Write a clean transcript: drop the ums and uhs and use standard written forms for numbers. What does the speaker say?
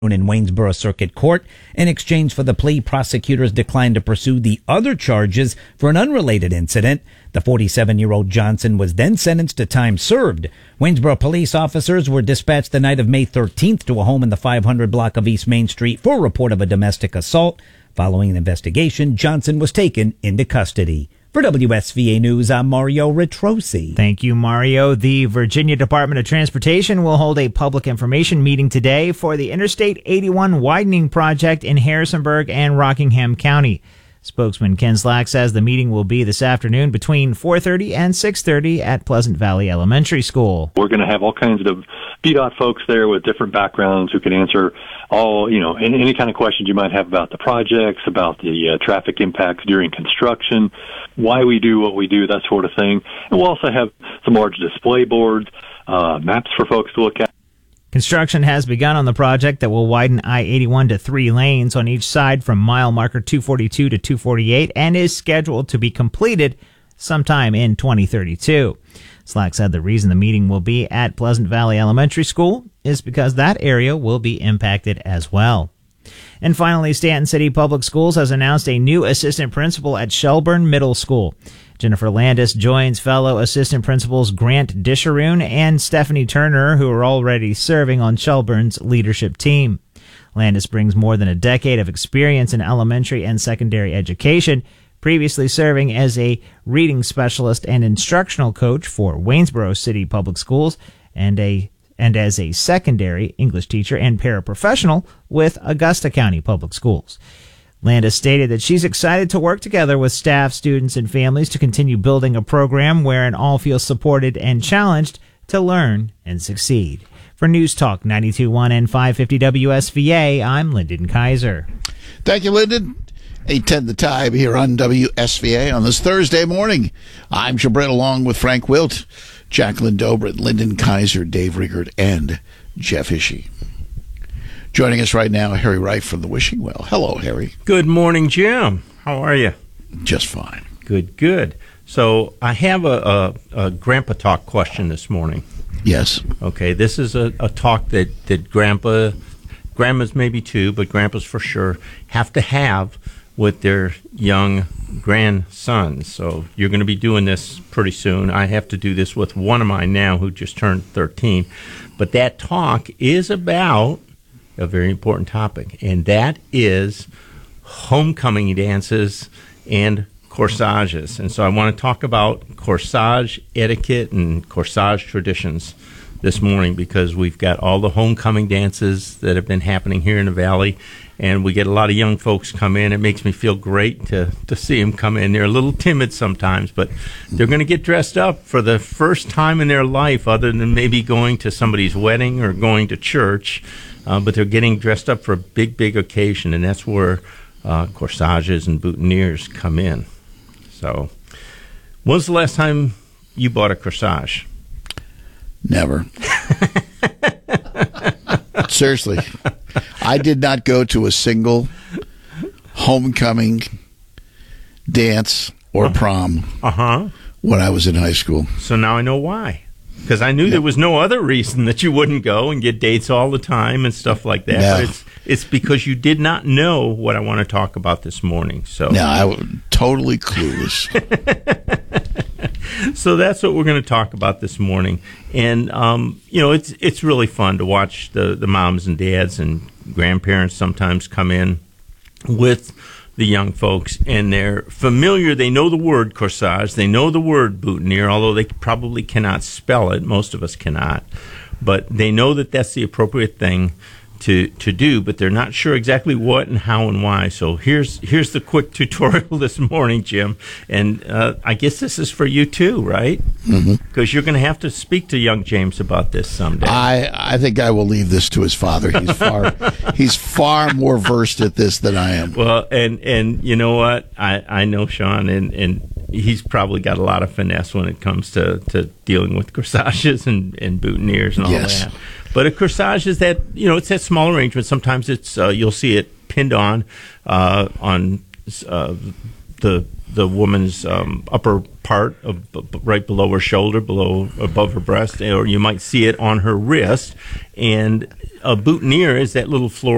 in Waynesboro Circuit Court. In exchange for the plea, prosecutors declined to pursue the other charges for an unrelated incident. The 47-year-old Johnson was then sentenced to time served. Waynesboro police officers were dispatched the night of May 13th to a home in the 500 block of East Main Street for a report of a domestic assault. Following an investigation, Johnson was taken into custody. For WSVA News, I'm Mario Retrosi. Thank you, Mario. The Virginia Department of Transportation will hold a public information meeting today for the Interstate 81 widening project in Harrisonburg and Rockingham County. Spokesman Ken Slack says the meeting will be this afternoon between 4:30 and 6:30 at Pleasant Valley Elementary School. We're going to have all kinds of VDOT folks there with different backgrounds who can answer any kind of questions you might have about the projects, about the traffic impacts during construction, why we do what we do, that sort of thing. And we'll also have some large display boards, maps for folks to look at. Construction has begun on the project that will widen I-81 to 3 lanes on each side from mile marker 242 to 248 and is scheduled to be completed sometime in 2032. Slack said the reason the meeting will be at Pleasant Valley Elementary School is because that area will be impacted as well. And finally, Stanton City Public Schools has announced a new assistant principal at Shelburne Middle School. Jennifer Landis joins fellow assistant principals Grant Disharoon and Stephanie Turner, who are already serving on Shelburne's leadership team. Landis brings more than a decade of experience in elementary and secondary education, previously serving as a reading specialist and instructional coach for Waynesboro City Public Schools and as a secondary English teacher and paraprofessional with Augusta County Public Schools. Landis stated that she's excited to work together with staff, students, and families to continue building a program wherein all feel supported and challenged to learn and succeed. For News Talk 92.1 and 550 WSVA, I'm Lyndon Kaiser. Thank you, Lyndon. 8:10 the time here on WSVA on this Thursday morning. I'm Jabret along with Frank Wilt, Jacqueline Dobrit, Lyndon Kaiser, Dave Riggert, and Jeff Ishii. Joining us right now, Harry Wright from the Wishing Well. Hello, Harry. Good morning, Jim. How are you? Just fine. Good. So I have a Grandpa Talk question this morning. Yes. Okay, this is a talk that Grandmas maybe too, but Grandpas for sure, have to have with their young grandsons. So you're going to be doing this pretty soon. I have to do this with one of mine now who just turned 13. But that talk is about a very important topic, and that is homecoming dances and corsages. And so I want to talk about corsage etiquette and corsage traditions this morning because we've got all the homecoming dances that have been happening here in the Valley, and we get a lot of young folks come in. It makes me feel great to see them come in. They're a little timid sometimes, but they're going to get dressed up for the first time in their life other than maybe going to somebody's wedding or going to church. But they're getting dressed up for a big occasion, and that's where corsages and boutonnieres come in. So, when's the last time you bought a corsage? Never. Seriously. I did not go to a single homecoming dance or prom when I was in high school. So now I know why. Because I knew there was no other reason that you wouldn't go and get dates all the time and stuff like that. No. But it's because you did not know what I want to talk about this morning. So no, I was totally clueless. So that's what we're going to talk about this morning. And, it's really fun to watch the moms and dads and grandparents sometimes come in with the young folks, and they're familiar. They know the word corsage. They know the word boutonniere, although they probably cannot spell it. Most of us cannot. But they know that that's the appropriate thing to do, but they're not sure exactly what and how and why. So here's the quick tutorial this morning, Jim. And I guess this is for you too, right? Because you're going to have to speak to young James about this someday. I think I will leave this to his father. He's far more versed at this than I am. Well, and you know what? I know Sean, and he's probably got a lot of finesse when it comes to dealing with corsages and boutonnieres and all that. But a corsage is that, it's that small arrangement. Sometimes it's you'll see it pinned on the woman's upper part of right below her shoulder, above her breast, or you might see it on her wrist. And a boutonniere is that little floral